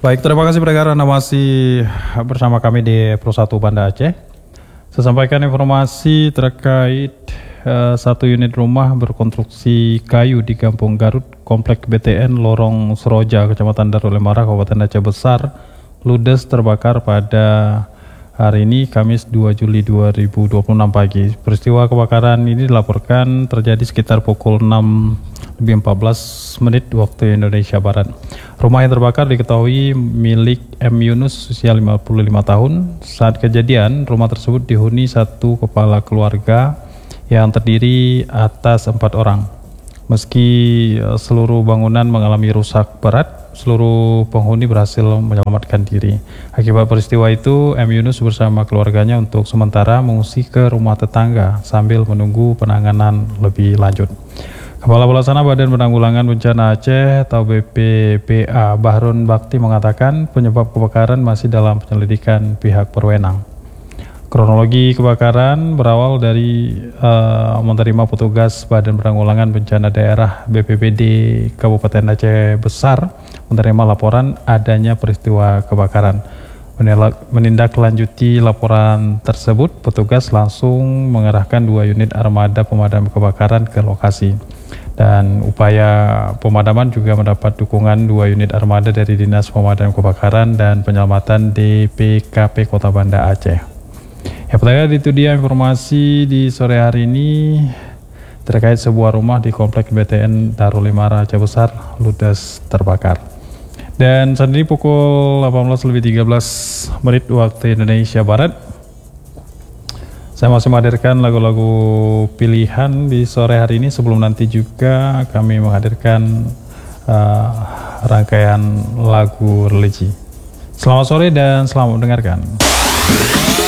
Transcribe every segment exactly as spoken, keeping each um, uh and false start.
Baik, terima kasih pendengar, Anda masih bersama kami di Pro satu Banda Aceh. Saya sampaikan informasi terkait uh, satu unit rumah berkonstruksi kayu di Kampung Garut, Komplek B T N Lorong Seroja, Kecamatan Darul Lemara, Kabupaten Aceh Besar, ludes terbakar pada hari ini, Kamis dua Juli dua ribu dua puluh enam pagi. Peristiwa kebakaran ini dilaporkan terjadi sekitar pukul enam lebih empat belas menit waktu Indonesia Barat. Rumah yang terbakar diketahui milik M. Yunus, usia lima puluh lima tahun. Saat kejadian, rumah tersebut dihuni satu kepala keluarga yang terdiri atas empat orang. Meski seluruh bangunan mengalami rusak berat, seluruh penghuni berhasil menyelamatkan diri. Akibat peristiwa itu, M. Yunus bersama keluarganya untuk sementara mengungsi ke rumah tetangga sambil menunggu penanganan lebih lanjut. Kepala Pelaksana Badan Penanggulangan Bencana Aceh atau B P B A Bahrun Bakti mengatakan penyebab kebakaran masih dalam penyelidikan pihak berwenang. Kronologi kebakaran berawal dari uh, menerima petugas Badan Penanggulangan Bencana Daerah B P B D Kabupaten Aceh Besar menerima laporan adanya peristiwa kebakaran. Menindaklanjuti laporan tersebut, petugas langsung mengerahkan dua unit armada pemadam kebakaran ke lokasi. Dan upaya pemadaman juga mendapat dukungan dua unit armada dari Dinas Pemadam Kebakaran dan Penyelamatan D P K P Kota Banda Aceh. Ya, pendengar, itu dia informasi di sore hari ini terkait sebuah rumah di Komplek B T N Darul Lemara Aceh Besar ludes terbakar. Dan saat ini pukul delapan belas lebih tiga belas menit waktu Indonesia Barat. Saya masih menghadirkan lagu-lagu pilihan di sore hari ini, sebelum nanti juga kami menghadirkan uh, rangkaian lagu religi. Selamat sore dan selamat mendengarkan.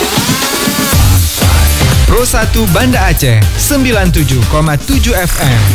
Pro satu Banda Aceh sembilan puluh tujuh koma tujuh F M.